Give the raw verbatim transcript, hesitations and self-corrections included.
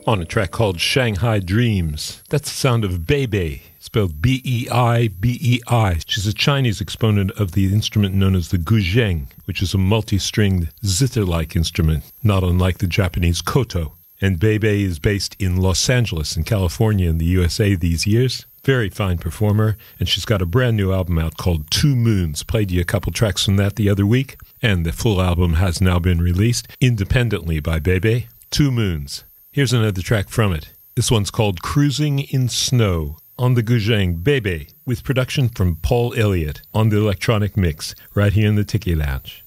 on a track called Shanghai Dreams. That's the sound of Beibei, spelled B E I B E I. She's a Chinese exponent of the instrument known as the guzheng, which is a multi-stringed zither-like instrument, not unlike the Japanese koto. And Beibei is based in Los Angeles in California in the U S A these years. Very fine performer, and she's got a brand new album out called Two Moons. Played you a couple tracks from that the other week, and the full album has now been released independently by Beibei. Two Moons. Here's another track from it. This one's called Cruising in Snow on the guzheng, Beibei, with production from Paul Elliott on the electronic mix right here in the Tiki Lounge.